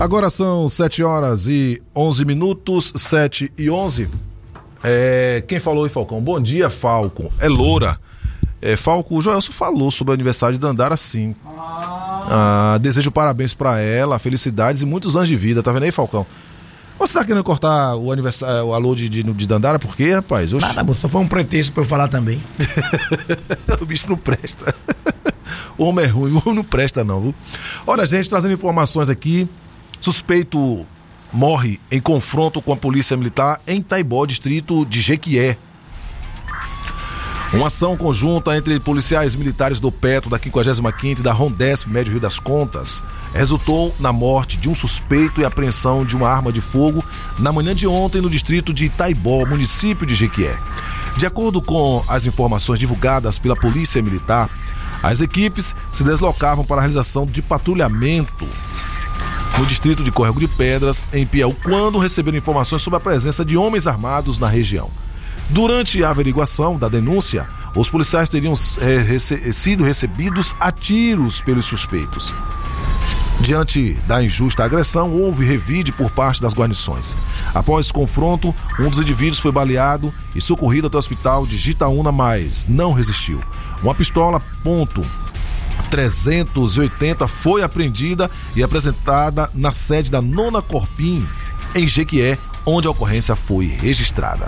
Agora são 7h11, 7h11. Quem falou aí, Falcão? Bom dia, Falco. É Loura. Falco, o Joelson falou sobre o aniversário de Dandara, sim. Desejo parabéns pra ela, felicidades e muitos anos de vida. Tá vendo aí, Falcão? Você tá querendo cortar o aniversário, o alô de Dandara? Por quê, rapaz? Nada, moço, só foi um pretexto pra eu falar também. O bicho não presta. O homem é ruim, o homem não presta não, viu? Olha, gente, trazendo informações aqui. Suspeito morre em confronto com a polícia militar em Taibó, distrito de Jequié. Uma ação conjunta entre policiais militares do Petro da 55ª e da Rondesp Médio Rio das Contas resultou na morte de um suspeito e apreensão de uma arma de fogo na manhã de ontem no distrito de Taibó, município de Jequié. De acordo com as informações divulgadas pela Polícia Militar, as equipes se deslocavam para a realização de patrulhamento no distrito de Córrego de Pedras, em Piauí, quando receberam informações sobre a presença de homens armados na região. Durante a averiguação da denúncia, os policiais teriam sido recebidos a tiros pelos suspeitos. Diante da injusta agressão, houve revide por parte das guarnições. Após esse confronto, um dos indivíduos foi baleado e socorrido até o hospital de Jitaúna, mas não resistiu. Uma pistola .380 foi apreendida e apresentada na sede da 9ª Corpim, em Jequié, onde a ocorrência foi registrada.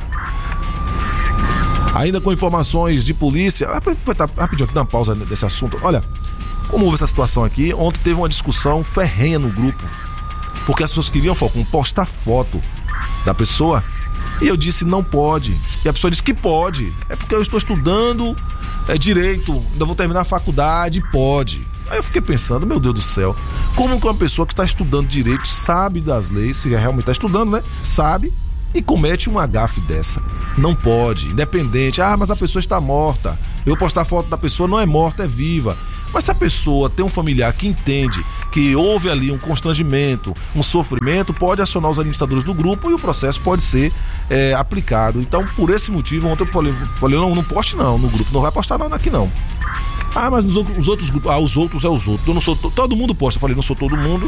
Ainda com informações de polícia, rapidinho aqui, dá uma pausa desse assunto. Olha, como houve essa situação aqui, ontem teve uma discussão ferrenha no grupo, porque as pessoas queriam, Falcão, postar foto da pessoa, e eu disse não pode, e a pessoa disse que pode, é porque eu estou estudando direito, ainda vou terminar a faculdade, pode. Aí eu fiquei pensando, meu Deus do céu, como que uma pessoa que está estudando direito sabe das leis, se realmente está estudando, né, sabe, e comete uma gafe dessa? Não pode, independente, mas a pessoa está morta, eu postar foto da pessoa, não é morta, é viva. Mas se a pessoa tem um familiar que entende que houve ali um constrangimento, um sofrimento, pode acionar os administradores do grupo e o processo pode ser aplicado. Então, por esse motivo, ontem eu falei não poste não no grupo, não vai postar não aqui não. Mas os outros grupos, os outros é os outros. Eu não sou, todo mundo posta. Eu falei, não sou todo mundo.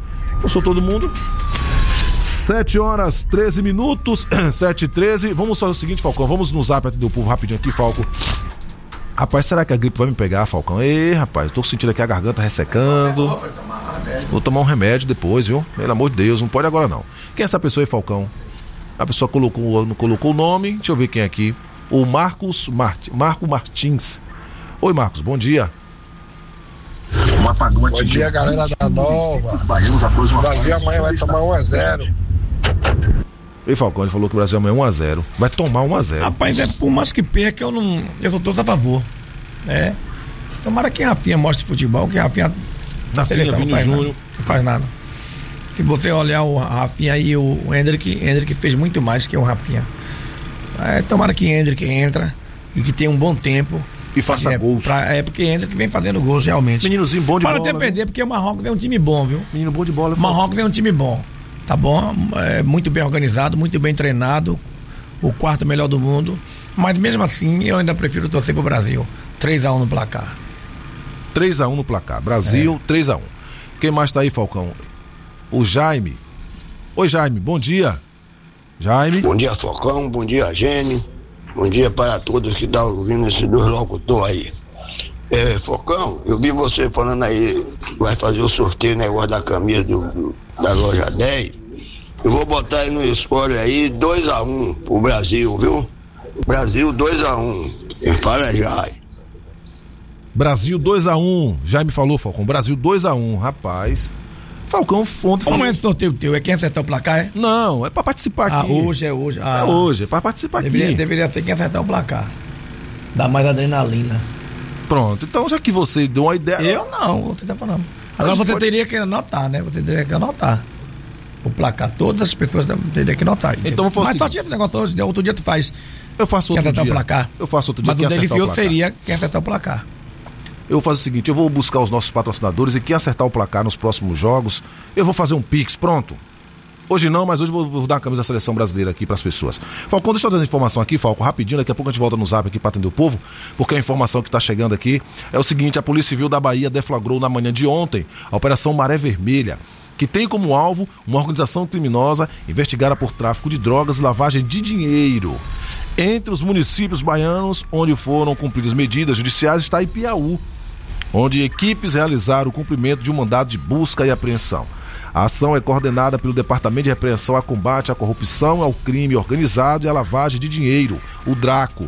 7h13, 7h13. Vamos fazer o seguinte, Falcão, vamos no zap atender o povo rapidinho aqui, Falco. Rapaz, será que a gripe vai me pegar, Falcão? Rapaz, eu tô sentindo aqui a garganta ressecando. Vou tomar um remédio depois, viu? Pelo amor de Deus, não pode agora não. Quem é essa pessoa aí, Falcão? A pessoa não colocou o nome. Deixa eu ver quem é aqui. O Marco Martins. Oi, Marcos, bom dia. Bom dia, galera da Nova. O Brasil amanhã vai tomar 1-0. Ei, Falcão, ele falou que o Brasil amanhã 1-0. Vai tomar 1-0. Rapaz, por mais que perca, eu sou todo a favor. Tomara que Rafinha mostre futebol, que Rafinha na seleção não faz nada. Se você olhar o Rafinha e o Hendrick fez muito mais que o Rafinha. Tomara que Hendrick entra e que tenha um bom tempo. E faça gols. Porque Hendrick vem fazendo gols realmente. Meninozinho bom de bola. Para até perder, porque o Marrocos é um time bom, viu? Menino bom de bola. O Marrocos é um time bom. Tá bom? Muito bem organizado, muito bem treinado. O quarto melhor do mundo. Mas mesmo assim, eu ainda prefiro torcer pro Brasil. 3-1 no placar. 3-1 no placar. Brasil, 3-1. Quem mais tá aí, Falcão? O Jaime. Oi, Jaime, bom dia. Jaime. Bom dia, Falcão. Bom dia, Gênio. Bom dia para todos que estão ouvindo esses dois locutores aí. Focão, eu vi você falando aí que vai fazer o sorteio, negócio da camisa da loja 10. Eu vou botar aí no spoiler aí 2-1 pro Brasil, viu? Brasil 2-1 em Parajai. Brasil 2-1, já me falou, Falcão. Brasil 2-1, rapaz. Falcão, fonte. Como é esse sorteio teu? É quem acertar o placar, é? Não, é pra participar aqui. Hoje. É hoje, é pra participar aqui. Deveria ter quem acertar o placar. Dá mais adrenalina. Pronto, então já que você deu uma ideia. Eu não, você tá falando. Agora você teria que anotar, né? Você teria que anotar o placar. Todas as pessoas teriam que anotar. Então vou fazer. Mas só tinha esse negócio hoje, outro dia tu faz. Eu faço outro dia. O placar. Eu faço outro dia. Mas o dele field seria quem acertar o placar. Eu vou fazer o seguinte, eu vou buscar os nossos patrocinadores e quem acertar o placar nos próximos jogos, eu vou fazer um Pix, pronto. Hoje não, mas hoje vou dar a camisa da seleção brasileira aqui pras pessoas. Falcão, deixa eu dar a informação aqui, Falco, rapidinho, daqui a pouco a gente volta no zap aqui pra atender o povo, porque a informação que tá chegando aqui é o seguinte, a Polícia Civil da Bahia deflagrou na manhã de ontem a Operação Maré Vermelha, que tem como alvo uma organização criminosa investigada por tráfico de drogas e lavagem de dinheiro. Entre os municípios baianos onde foram cumpridas medidas judiciais está Ipiaú, onde equipes realizaram o cumprimento de um mandado de busca e apreensão. A ação é coordenada pelo Departamento de Repreensão a Combate à Corrupção, ao Crime Organizado e à Lavagem de Dinheiro, o DRACO,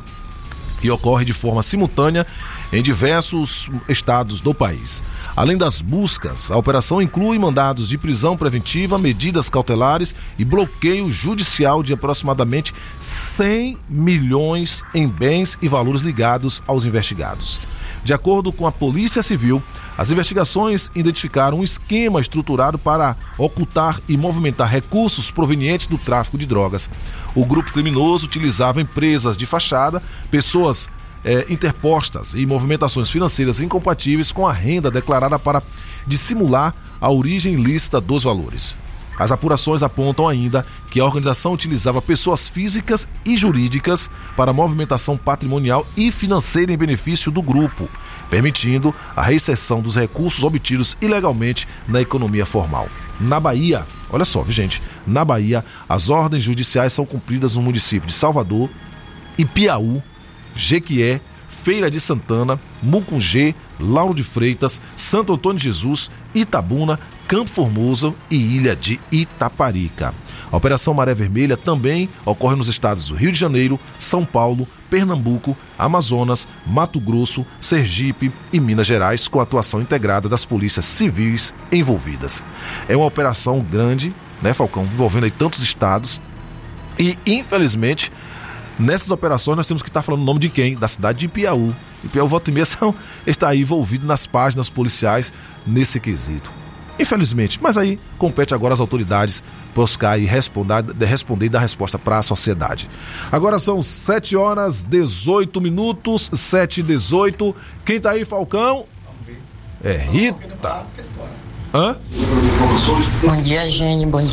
e ocorre de forma simultânea em diversos estados do país. Além das buscas, a operação inclui mandados de prisão preventiva, medidas cautelares e bloqueio judicial de aproximadamente 100 milhões em bens e valores ligados aos investigados. De acordo com a Polícia Civil, as investigações identificaram um esquema estruturado para ocultar e movimentar recursos provenientes do tráfico de drogas. O grupo criminoso utilizava empresas de fachada, pessoas interpostas e movimentações financeiras incompatíveis com a renda declarada para dissimular a origem ilícita dos valores. As apurações apontam ainda que a organização utilizava pessoas físicas e jurídicas para movimentação patrimonial e financeira em benefício do grupo, permitindo a reinserção dos recursos obtidos ilegalmente na economia formal. Na Bahia, olha só, gente, na Bahia, as ordens judiciais são cumpridas no município de Salvador, Ipiaú, Jequié, Feira de Santana, Mucungê, Lauro de Freitas, Santo Antônio de Jesus, Itabuna, Campo Formoso e Ilha de Itaparica. A Operação Maré Vermelha também ocorre nos estados do Rio de Janeiro, São Paulo, Pernambuco, Amazonas, Mato Grosso, Sergipe e Minas Gerais, com a atuação integrada das polícias civis envolvidas. É uma operação grande, né, Falcão, envolvendo aí tantos estados e, infelizmente, nessas operações nós temos que estar falando o nome de quem? Da cidade de Ipiaú. Ipiaú, volta e meia, está aí envolvido nas páginas policiais nesse quesito. Infelizmente, mas aí compete agora às autoridades buscar e responder e dar resposta para a sociedade. Agora são 7h18, 7h18. Quem tá aí, Falcão? É Rita. Hã? Bom dia, Gênio. Bom dia.